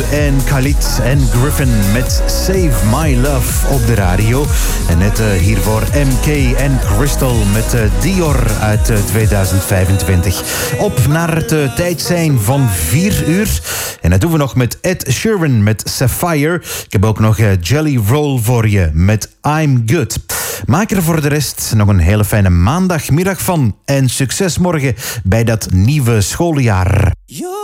en Khalid en Griffin met Save My Love op de radio. En net hiervoor MK en Crystal met Dior uit 2025. Op naar het tijdsijn van 4 uur. En dat doen we nog met Ed Sheeran met Sapphire. Ik heb ook nog Jelly Roll voor je met I'm Good. Maak er voor de rest nog een hele fijne maandagmiddag van. En succes morgen bij dat nieuwe schooljaar.